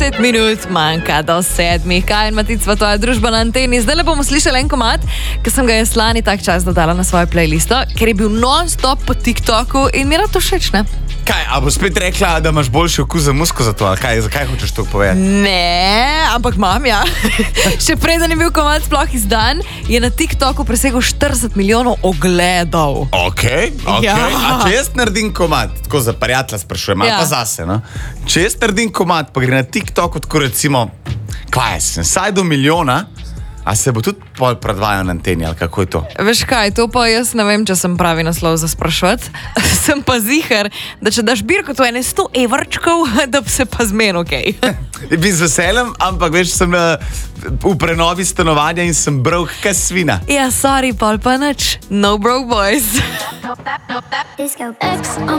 10 minut manjka do 7. Kaj in Matic, tvoja družba na anteni. Zdaj le bomo slišali en komad, ki sem ga jaz lani tak čas dodala na svojo playlisto, ker je bil non-stop po TikToku in mi je to všeč, ne? Kaj, a bo spet rekla, da imaš boljši okus za musko za to, ali kaj, zakaj hočeš to povedati? Ne, ampak imam, ja. Še preden je bil komad sploh izdan, je na TikToku presegel 40 milijonov ogledov. Okej. Ja. A če jaz naredim komad, tako za prijatelja sprašujem, ali pa zase, no? Če jaz naredim komad, pa gre na TikToku, tako recimo, kaj sem, saj do milijona, a se bo tudi pol predvajal na anteni, ali kako je to? Veš kaj, to pa jaz ne vem, če sem pravi naslov za sprašovati. Sem pa ziher, da če daš birko, to je 100 evrčkov, da bi se pa zmenil, okej. Bi z veseljem, ampak veš, sem v prenovi stanovanja in sem bral kaj svina. Ja, sorry, pol pa nič. No broke boys.